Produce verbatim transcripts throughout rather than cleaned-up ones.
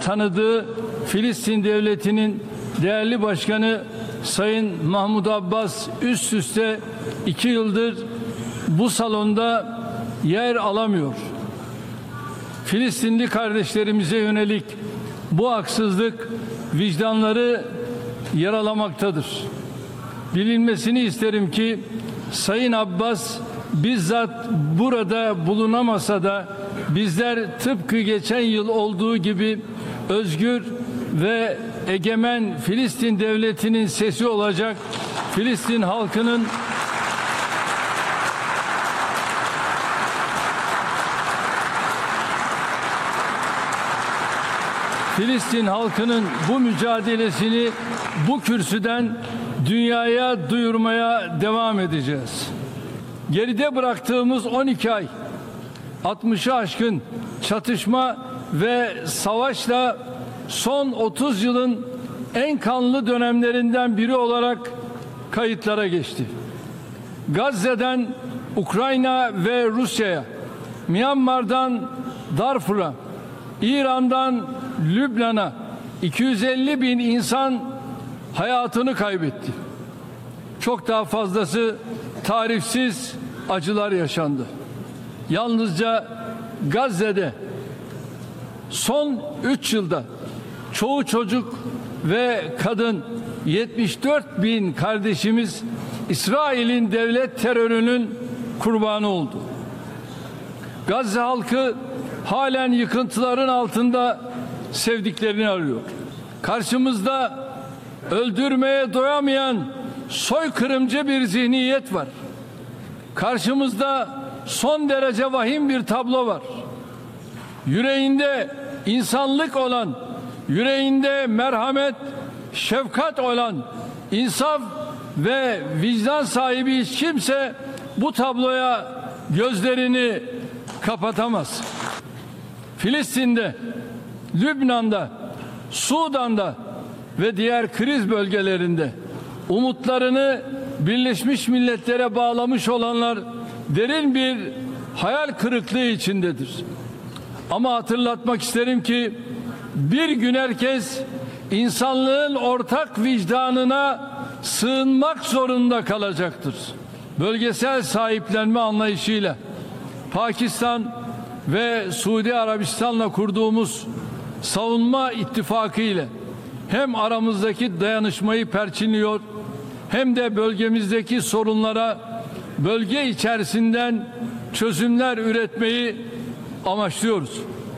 tanıdığı Filistin Devleti'nin değerli başkanı Sayın Mahmud Abbas üst üste iki yıldır bu salonda yer alamıyor. Filistinli kardeşlerimize yönelik bu haksızlık vicdanları yaralamaktadır. Bilinmesini isterim ki Sayın Abbas bizzat burada bulunamasa da bizler tıpkı geçen yıl olduğu gibi özgür ve egemen Filistin devletinin sesi olacak, Filistin halkının Filistin halkının bu mücadelesini bu kürsüden dünyaya duyurmaya devam edeceğiz. Geride bıraktığımız on iki ay, altmışı aşkın çatışma ve savaşla son otuz yılın en kanlı dönemlerinden biri olarak kayıtlara geçti. Gazze'den Ukrayna ve Rusya'ya, Myanmar'dan Darfur'a, İran'dan Lübnan'a iki yüz elli bin insan hayatını kaybetti. Çok daha fazlası tarifsiz acılar yaşandı. Yalnızca Gazze'de son üç yılda çoğu çocuk ve kadın yetmiş dört bin kardeşimiz İsrail'in devlet terörünün kurbanı oldu. Gazze halkı halen yıkıntıların altında sevdiklerini arıyor. Karşımızda öldürmeye doyamayan soykırımcı bir zihniyet var. Karşımızda son derece vahim bir tablo var. Yüreğinde insanlık olan, yüreğinde merhamet, şefkat olan, insaf ve vicdan sahibi hiç kimse bu tabloya gözlerini kapatamaz. Filistin'de, Lübnan'da, Sudan'da ve diğer kriz bölgelerinde umutlarını Birleşmiş Milletler'e bağlamış olanlar derin bir hayal kırıklığı içindedir. Ama hatırlatmak isterim ki bir gün herkes insanlığın ortak vicdanına sığınmak zorunda kalacaktır. Bölgesel sahiplenme anlayışıyla Pakistan ve Suudi Arabistan'la kurduğumuz savunma ittifakı ile hem aramızdaki dayanışmayı perçinliyor hem de bölgemizdeki sorunlara bölge içerisinden çözümler üretmeyi amaçlıyoruz.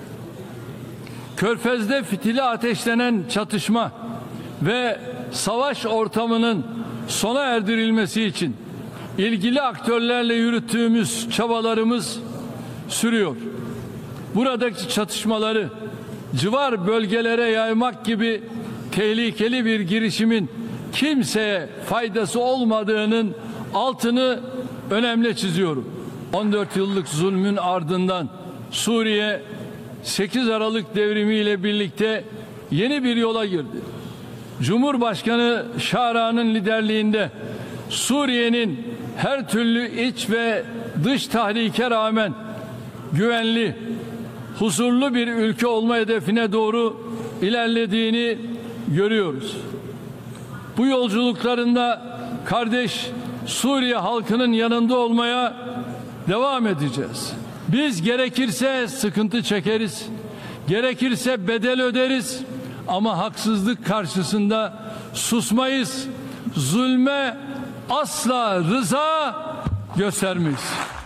Körfez'de fitili ateşlenen çatışma ve savaş ortamının sona erdirilmesi için ilgili aktörlerle yürüttüğümüz çabalarımız sürüyor. Buradaki çatışmaları civar bölgelere yaymak gibi tehlikeli bir girişimin kimseye faydası olmadığının altını önemli çiziyorum. on dört yıllık zulmün ardından Suriye sekiz Aralık devrimiyle birlikte yeni bir yola girdi. Cumhurbaşkanı Şara'nın liderliğinde Suriye'nin her türlü iç ve dış tahrike rağmen güvenli, huzurlu bir ülke olma hedefine doğru ilerlediğini görüyoruz. Bu yolculuklarında kardeş Suriye halkının yanında olmaya devam edeceğiz. Biz gerekirse sıkıntı çekeriz, gerekirse bedel öderiz ama haksızlık karşısında susmayız. Zulme asla rıza göstermeyiz.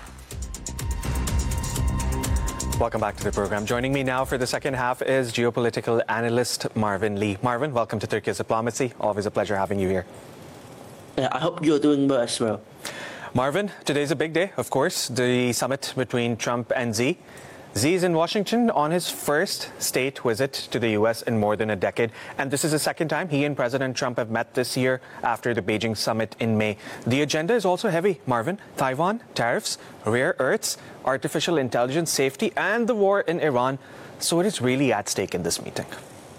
Welcome back to the program. Joining me now for the second half is geopolitical analyst Marvin Lee. Marvin, welcome to Turkey's Diplomacy. Always a pleasure having you here. Yeah, I hope you're doing well as well. Marvin, today's a big day, of course, the summit between Trump and Xi. Xi is in Washington on his first state visit to the U S in more than a decade. And this is the second time he and President Trump have met this year after the Beijing summit in May. The agenda is also heavy, Marvin. Taiwan, tariffs, rare earths, artificial intelligence, safety, and the war in Iran. So it is really at stake in this meeting.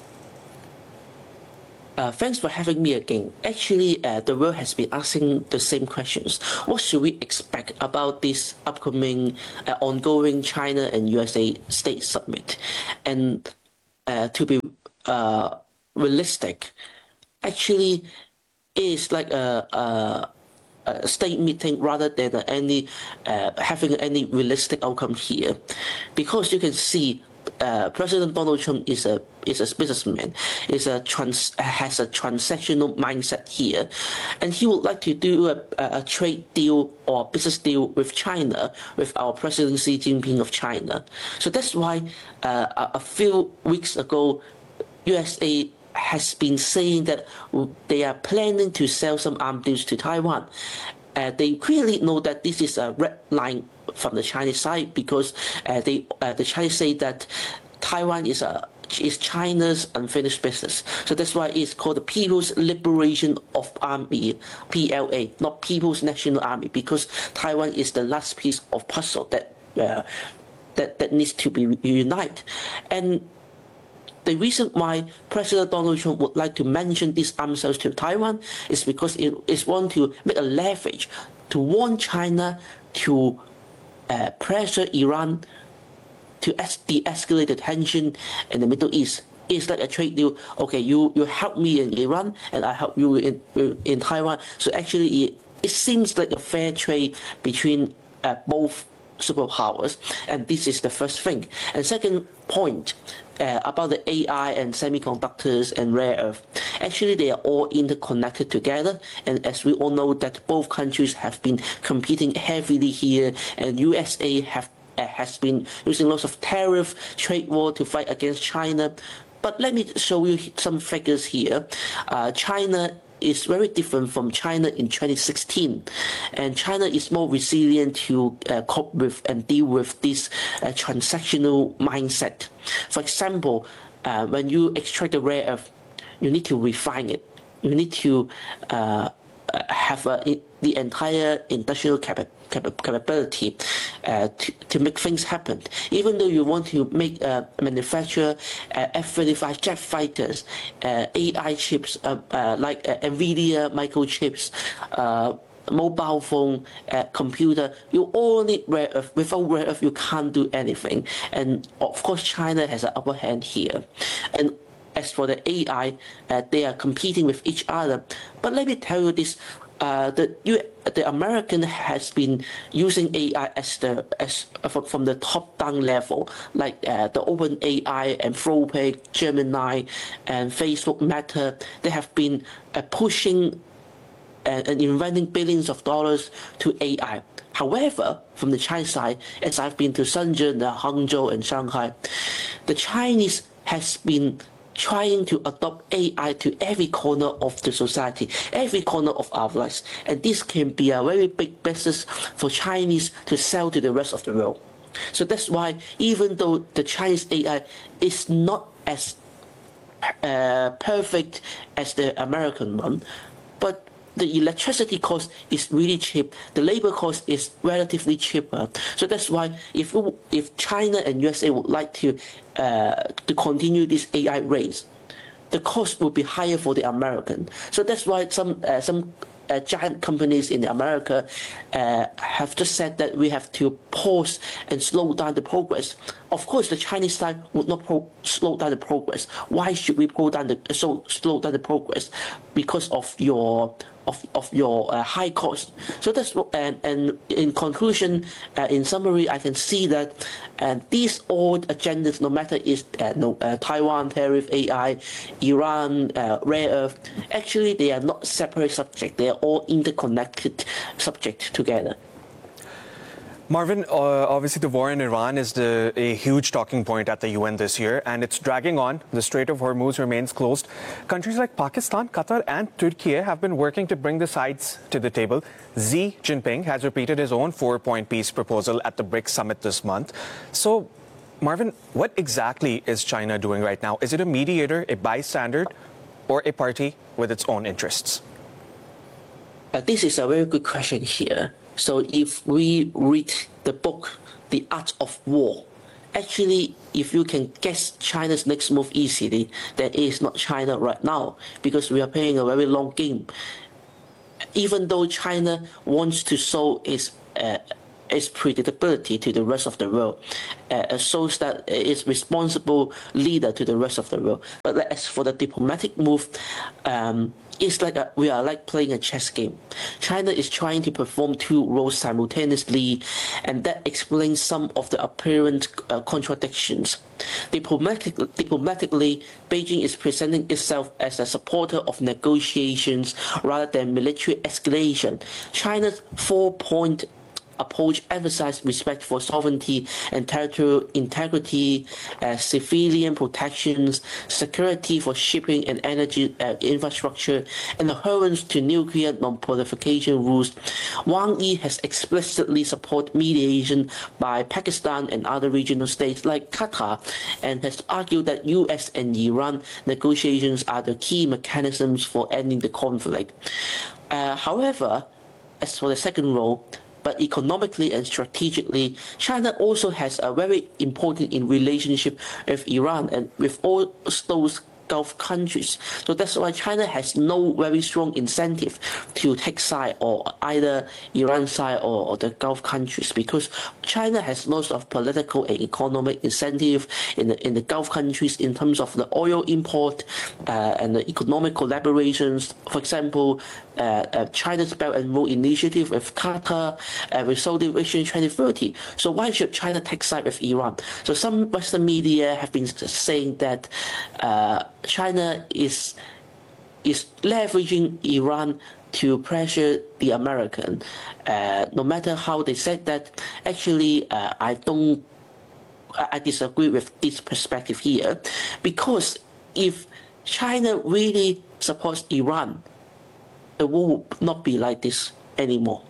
Uh, thanks for having me again. Actually, uh, the world has been asking the same questions. What should we expect about this upcoming uh, ongoing China and U S A State Summit? And uh, to be uh, realistic. Actually, is like a, a, a state meeting rather than any uh, having any realistic outcome here, because you can see uh, President Donald Trump is a is a businessman, is a trans has a transactional mindset here, and he would like to do a, a trade deal or business deal with China, with our President Xi Jinping of China. So that's why uh, a, a few weeks ago, U S A has been saying that they are planning to sell some arms deals to Taiwan. Uh, they clearly know that this is a red line from the Chinese side, because uh, they uh, the Chinese say that Taiwan is a is China's unfinished business. So that's why it's called the People's Liberation of Army, P L A, not People's National Army, because Taiwan is the last piece of puzzle that uh, that that needs to be united. And the reason why President Donald Trump would like to mention these arms sales to Taiwan is because it is want to make a leverage to warn China to uh, pressure Iran to de-escalate the tension in the Middle East. It's like a trade deal. Okay, you, you help me in Iran and I help you in, in Taiwan. So actually it, it seems like a fair trade between uh, both superpowers, and this is the first thing. And second point, uh, about the A I and semiconductors and rare earth. Actually, they are all interconnected together, and as we all know that both countries have been competing heavily here, and U S A have uh, has been using lots of tariff, trade war to fight against China. But let me show you some figures here. Uh, China is very different from China in twenty sixteen, and China is more resilient to uh, cope with and deal with this uh, transactional mindset. For example, uh, when you extract the rare earth, you need to refine it. You need to uh, have a, the entire industrial capa capa capability uh, to, to make things happen. Even though you want to make uh, manufacture uh, F thirty-five jet fighters, uh, A I chips uh, uh, like uh, NVIDIA microchips, uh, mobile phone, uh, computer, you all need rare earth. Without rare earth, you can't do anything. And of course, China has an upper hand here. And as for the A I, uh, they are competing with each other. But let me tell you this. Uh, the you, the American has been using A I as the as uh, from the top down level, like uh, the OpenAI and Anthropic, Gemini, and Facebook Meta. They have been uh, pushing and, and inventing billions of dollars to A I. However, from the Chinese side, as I've been to Shenzhen, Hangzhou, and Shanghai, the Chinese has been trying to adopt A I to every corner of the society, every corner of our lives. And this can be a very big business for Chinese to sell to the rest of the world. So that's why even though the Chinese A I is not as uh, perfect as the American one, but the electricity cost is really cheap. The labor cost is relatively cheaper. So that's why if if China and U S A would like to uh, to continue this A I race, the cost will be higher for the American. So that's why some uh, some uh, giant companies in America uh, have just said that we have to pause and slow down the progress. Of course, the Chinese side would not pro slow down the progress. Why should we slow down the so slow down the progress? Because of your of of your uh, high cost. So that's what, and and in conclusion, uh, in summary, I can see that and uh, these all agendas, no matter is uh, no uh, Taiwan tariff, A I, Iran, uh, rare earth, actually they are not separate subjects. They are all interconnected subjects together. Marvin, uh, obviously the war in Iran is the, a huge talking point at the U N this year, and it's dragging on. The Strait of Hormuz remains closed. Countries like Pakistan, Qatar and Turkey have been working to bring the sides to the table. Xi Jinping has repeated his own four-point peace proposal at the BRICS summit this month. So, Marvin, what exactly is China doing right now? Is it a mediator, a bystander, or a party with its own interests? Uh, this is a very good question here. So if we read the book, The Art of War, actually, if you can guess China's next move easily, that is not China right now, because we are playing a very long game. Even though China wants to show its uh, its predictability to the rest of the world, uh, shows that it is responsible leader to the rest of the world. But as for the diplomatic move, um, it's like a, we are like playing a chess game. China is trying to perform two roles simultaneously, and that explains some of the apparent uh, contradictions. Diplomatic, diplomatically, Beijing is presenting itself as a supporter of negotiations rather than military escalation. China's four-point approach emphasized respect for sovereignty and territorial integrity, uh, civilian protections, security for shipping and energy uh, infrastructure, and adherence to nuclear non-proliferation rules. Wang Yi has explicitly supported mediation by Pakistan and other regional states like Qatar, and has argued that U S and Iran negotiations are the key mechanisms for ending the conflict. Uh, however, as for the second role, but economically and strategically, China also has a very important in relationship with Iran and with all those Gulf countries. So that's why China has no very strong incentive to take side or either Iran side or, or the Gulf countries, because China has lots of political and economic incentive in the, in the Gulf countries in terms of the oil import uh, and the economic collaborations. For example, uh, uh, China's Belt and Road Initiative with Qatar, uh, with Saudi Vision twenty thirty. So why should China take side with Iran? So some Western media have been saying that uh, China is is leveraging Iran to pressure the American. Uh, no matter how they said that, actually, uh, I don't. I disagree with this perspective here, because if China really supports Iran, the world will not be like this anymore.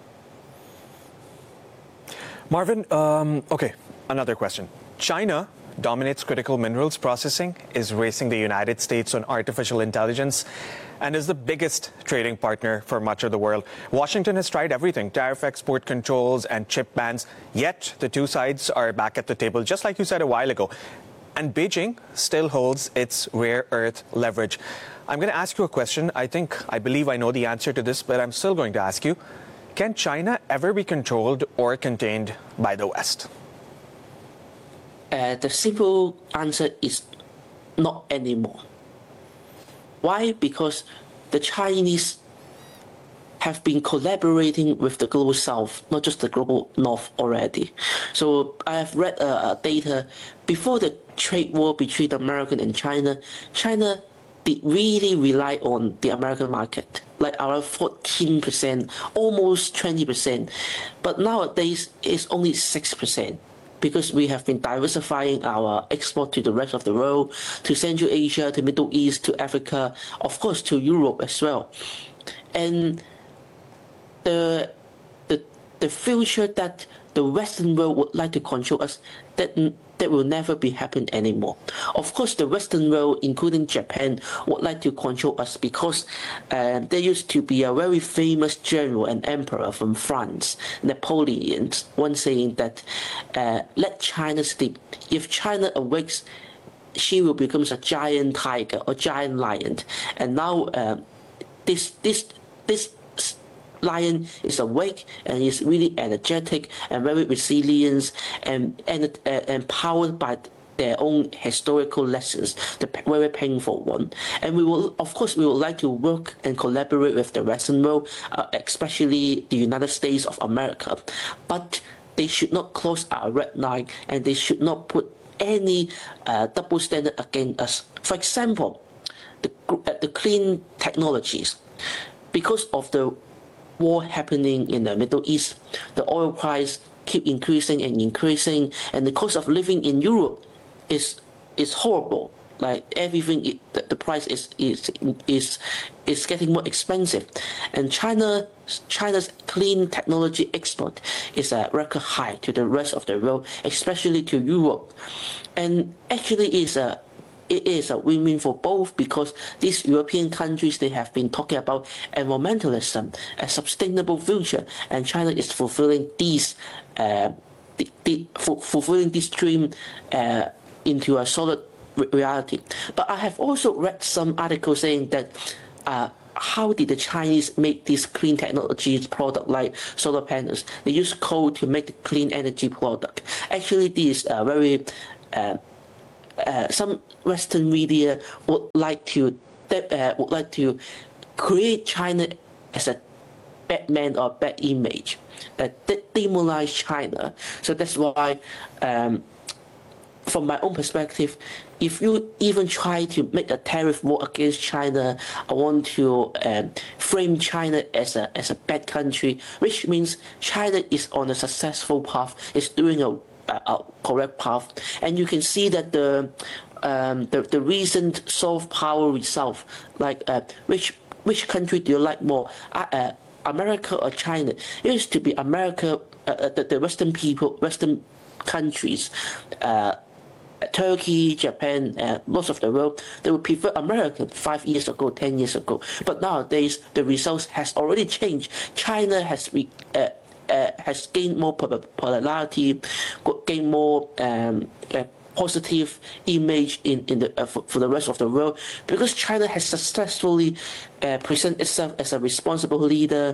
Marvin, um, okay, another question. China dominates critical minerals processing, is racing the United States on artificial intelligence, and is the biggest trading partner for much of the world. Washington has tried everything, tariff export controls and chip bans, yet the two sides are back at the table, just like you said a while ago. And Beijing still holds its rare earth leverage. I'm going to ask you a question. I think, I believe I know the answer to this, but I'm still going to ask you. Can China ever be controlled or contained by the West? Uh, the simple answer is not anymore. Why? Because the Chinese have been collaborating with the global south, not just the global north already. So I have read uh, data before the trade war between America and China. China did really rely on the American market, like around fourteen percent, almost twenty percent. But nowadays, it's only six percent. Because we have been diversifying our export to the rest of the world, to Central Asia, to Middle East, to Africa, of course to Europe as well. And the the the future that the Western world would like to control us, that that will never be happen anymore. Of course, the Western world, including Japan, would like to control us because uh, there used to be a very famous general and emperor from France, Napoleon, once saying that uh, let China sleep. If China awakes, she will become a giant tiger or giant lion. And now uh, this this this lion is awake and is really energetic and very resilient and and uh, empowered by their own historical lessons, the very painful one. And we will, of course, we would like to work and collaborate with the Western world, uh, especially the United States of America. But they should not cross our red line, and they should not put any uh, double standard against us. For example, the uh, the clean technologies, because of the war happening in the Middle East, the oil price keep increasing and increasing, and the cost of living in Europe is is horrible. Like everything, it, the, the price is is is is getting more expensive, and China China's clean technology export is a record high to the rest of the world, especially to Europe, and actually is a it is a win-win for both, because these European countries, they have been talking about environmentalism, a sustainable future, and China is fulfilling these, uh, the, the, fulfilling this dream uh, into a solid reality. But I have also read some articles saying that uh, how did the Chinese make these clean technologies product like solar panels? They use coal to make the clean energy product. Actually, this uh, very uh, uh, some Western media would like to uh, would like to create China as a bad man or bad image, uh, de- demonize China. So that's why. Um, From my own perspective, if you even try to make a tariff war against China, I want to um, frame China as a as a bad country, which means China is on a successful path, is doing a, a, a correct path, and you can see that the um, the, the recent soft power result, like uh, which which country do you like more, uh, uh, America or China? It used to be America, uh, the, the Western people, Western countries. Uh, Turkey, Japan, uh, most of the world, they would prefer American five years ago, ten years ago. But nowadays, the results has already changed. China has re, uh, uh, has gained more popularity, gained more um, uh, positive image in in the uh, for, for the rest of the world, because China has successfully uh, presented itself as a responsible leader,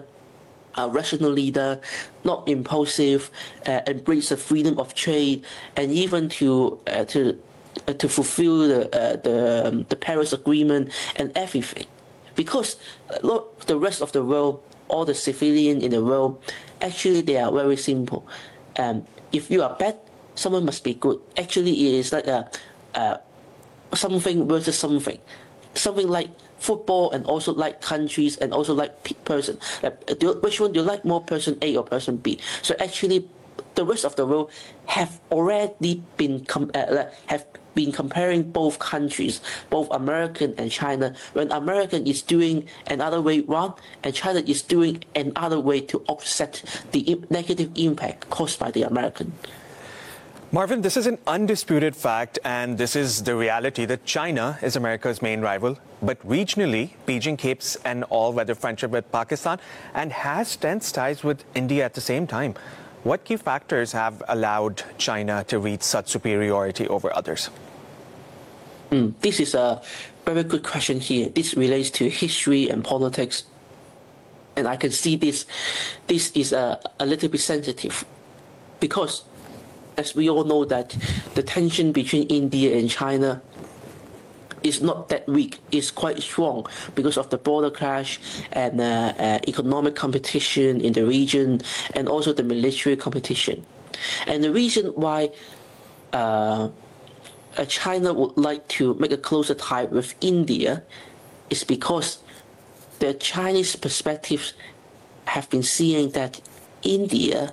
a rational leader, not impulsive, uh, embrace the freedom of trade, and even to uh, to uh, to fulfill the uh, the um, the Paris Agreement and everything, because uh, look, the rest of the world, all the civilian in the world, actually they are very simple. Um, if you are bad, someone must be good. Actually, it is like a, a something versus something, something like football and also like countries and also like person. Uh, do, which one do you like more, person A or person B? So actually, the rest of the world have already been com- uh, have been comparing both countries, both American and China. When American is doing another way wrong, and China is doing another way to offset the im- negative impact caused by the American. Marvin, this is an undisputed fact, and this is the reality that China is America's main rival. But regionally, Beijing keeps an all-weather friendship with Pakistan and has tense ties with India at the same time. What key factors have allowed China to reach such superiority over others? Mm, this is a very good question here. This relates to history and politics. And I can see this, this is a, a little bit sensitive, because as we all know that the tension between India and China is not that weak, it's quite strong because of the border clash and uh, uh, economic competition in the region, and also the military competition. And the reason why uh, uh, China would like to make a closer tie with India is because the Chinese perspectives have been seeing that India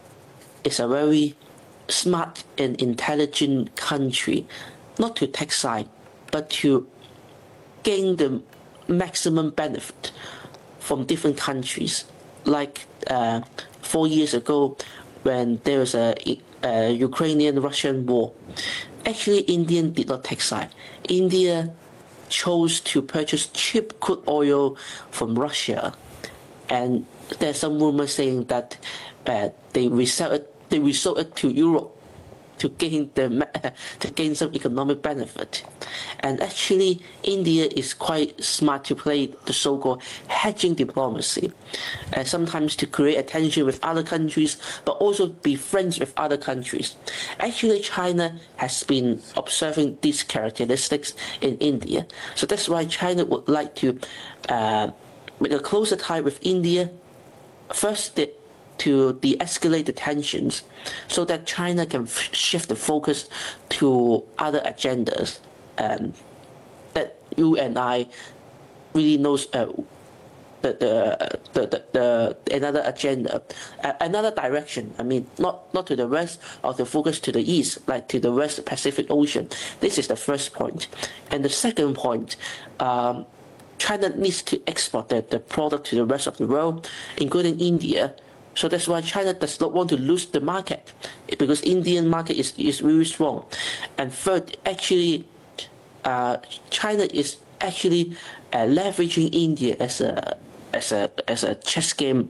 is a very smart and intelligent country, not to take side, but to gain the maximum benefit from different countries. Like uh, four years ago, when there was a, a Ukrainian-Russian war, actually India did not take side. India chose to purchase cheap crude oil from Russia, and there's some rumors saying that uh, they resell it they resort it to Europe to gain the to gain some economic benefit. And actually, India is quite smart to play the so-called hedging diplomacy, and sometimes to create attention with other countries, but also be friends with other countries. Actually, China has been observing these characteristics in India, so that's why China would like to uh, make a closer tie with India. First, the to de-escalate the tensions, so that China can f- shift the focus to other agendas um, that you and I really knows uh, the, the, the, the, the another agenda, uh, another direction. I mean, not, not to the west, or to focus to the east, like to the West Pacific Ocean. This is the first point. And the second point, um, China needs to export the, the product to the rest of the world, including India. So that's why China does not want to lose the market, because Indian market is, is really strong. And third, actually, uh, China is actually uh, leveraging India as a as a as a chess game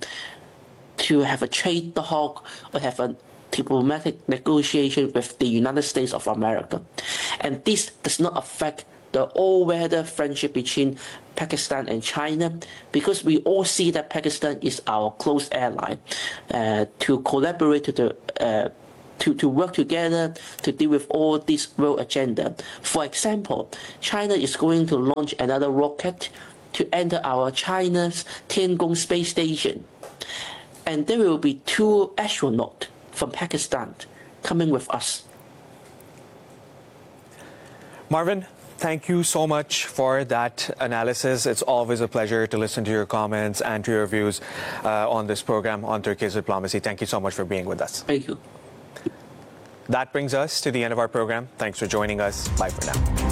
to have a trade talk or have a diplomatic negotiation with the United States of America. And this does not affect the all-weather friendship between Pakistan and China, because we all see that Pakistan is our close ally, uh, to collaborate to the uh, to, to work together to deal with all this world agenda. For example, China is going to launch another rocket to enter our China's Tiangong space station. And there will be two astronauts from Pakistan coming with us. Marvin, thank you so much for that analysis. It's always a pleasure to listen to your comments and to your views uh, on this program on Turkey's diplomacy. Thank you so much for being with us. Thank you. That brings us to the end of our program. Thanks for joining us. Bye for now.